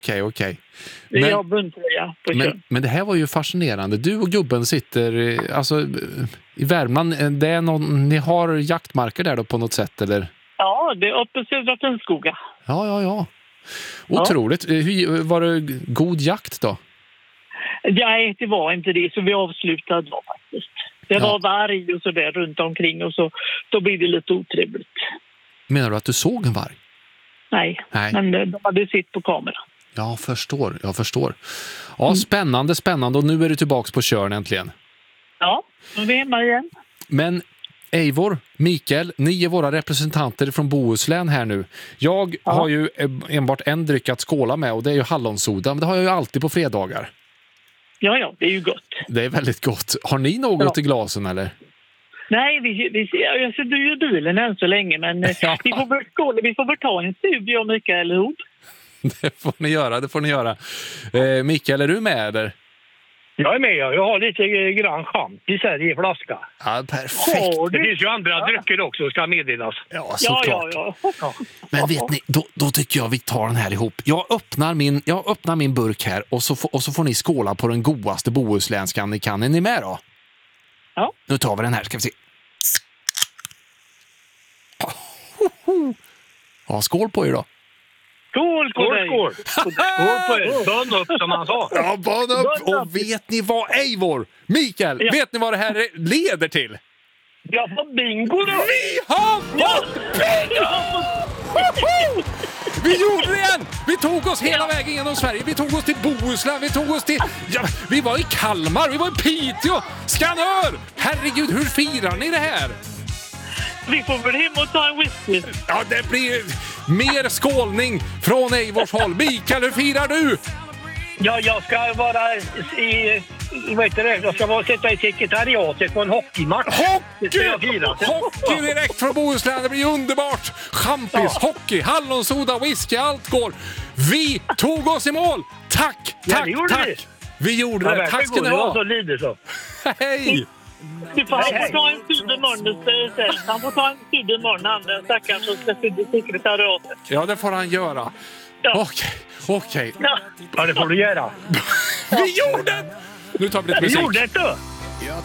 Okej. Vi har bundtröja på kön. Men det här var ju fascinerande. Du och gubben sitter alltså i Värmland. Det är ni har jaktmarker där då på något sätt, eller? Ja, det är uppe i Södra Finnskoga. Ja. Otroligt. Var det god jakt då? Nej, det var inte det. Så vi avslutade då faktiskt. Det var varg och så där runt omkring. Och så då blev det lite otrevligt. Menar du att du såg en varg? Nej. Men de hade sitt på kamera. Jag förstår. Ja, spännande. Och nu är du tillbaka på Tjörn äntligen. Ja, nu är vi hemma igen. Men Eivor, Mikael, ni är våra representanter från Bohuslän här nu. Jag har ju enbart en dryck att skåla med och det är ju hallonsoda. Men det har jag ju alltid på fredagar. Ja, det är ju gott. Det är väldigt gott. Har ni något i glasen eller? Nej, jag sitter ju i bilen än så länge, men vi får väl ta en studie om Mikael ihop. Det får ni göra. Mikael, är du med eller? Jag är med. Jag har lite grann champis här i flaska. Ja, perfekt. Det finns ju andra drycker också, ska meddelas. Ja, såklart. Ja. Men vet ni, då tycker jag vi tar den här ihop. Jag öppnar min burk här och så får ni skåla på den godaste bohuslänskan ni kan. Är ni med då? Ja. Nu tar vi den här, ska vi se. Ja, skål på er då. Skål på er. Bön upp som han sa. Ja, bön upp. Och vet ni vad, Eivor? Mikael, vet ni vad det här leder till? Jag får bingo då. Vi har fått bingo! Vi gjorde det igen! Vi tog oss hela vägen genom Sverige. Vi tog oss till Bohuslän, vi var i Kalmar, vi var i Piteå, Skanör! Herregud, hur firar ni det här? Vi får väl hem och ta en whisky. Ja, det blir mer skålning från Eivors håll. Mikael, hur firar du? Ja, jag ska vara jag ska sitta i sekretariatet på en hockeymatch. Hockey direkt från Bohuslän, det blir underbart. Champis, hockey, hallonsoda, whisky, allt går. Vi tog oss i mål. Tack. Vi gjorde det. Tack ska ni ha. Det var så lider så. Hej. Du får ta en tid imorgon. Han får ta en tid imorgon. Han stackaren som ska sitta i sekretariatet. Ja, det får han göra. Ja. Okej. Ja, det får du göra. Vi gjorde det! Nu tar vi lite musik. Vi gjorde det då.